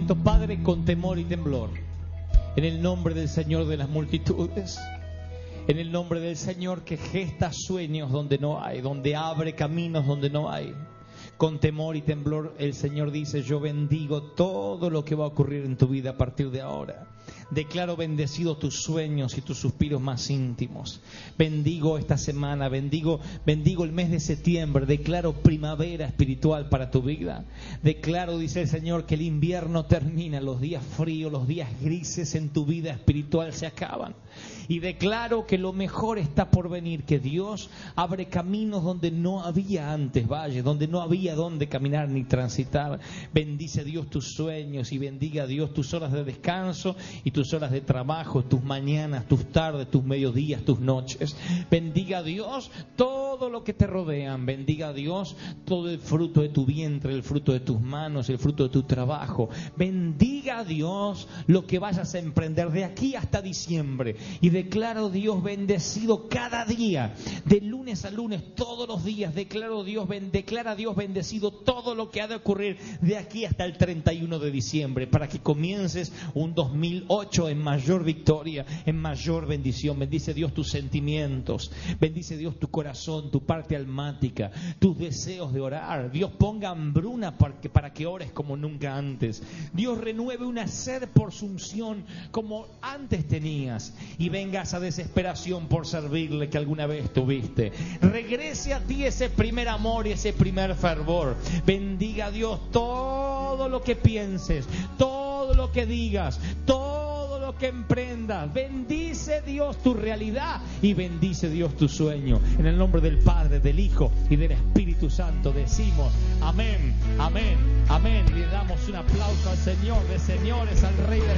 esto, Padre, con temor y temblor, en el nombre del Señor de las multitudes, en el nombre del Señor que gesta sueños donde no hay, donde abre caminos donde no hay. Con temor y temblor el Señor dice: yo bendigo todo lo que va a ocurrir en tu vida a partir de ahora. Declaro bendecidos tus sueños y tus suspiros más íntimos. Bendigo esta semana, bendigo el mes de septiembre. Declaro primavera espiritual para tu vida. Declaro, dice el Señor, que el invierno termina, los días fríos, los días grises en tu vida espiritual se acaban. Y declaro que lo mejor está por venir, que Dios abre caminos donde no había antes valles, donde no había donde caminar ni transitar. Bendice Dios tus sueños y bendiga Dios tus horas de descanso y tus horas de trabajo, tus mañanas, tus tardes, tus mediodías, tus noches. Bendiga Dios todo lo que te rodean. Bendiga Dios todo el fruto de tu vientre, el fruto de tus manos, el fruto de tu trabajo. Bendiga Dios lo que vayas a emprender de aquí hasta diciembre. Y declaro Dios bendecido cada día, de lunes a lunes, todos los días. Declara Dios bendecido todo lo que ha de ocurrir de aquí hasta el 31 de diciembre, para que comiences un 2008 en mayor victoria, en mayor bendición. Bendice Dios tus sentimientos, bendice Dios tu corazón, tu parte almática, tus deseos de orar. Dios ponga hambruna para que ores como nunca antes. Dios renueve una sed por su unción como antes tenías, y venga esa desesperación por servirle que alguna vez tuviste. Regrese a ti ese primer amor y ese primer fervor. Bendiga a Dios todo lo que pienses, todo lo que digas, todo lo que emprendas. Bendice Dios tu realidad y bendice Dios tu sueño. En el nombre del Padre, del Hijo y del Espíritu Santo decimos amén, amén, amén. Le damos un aplauso al Señor de señores, al Rey de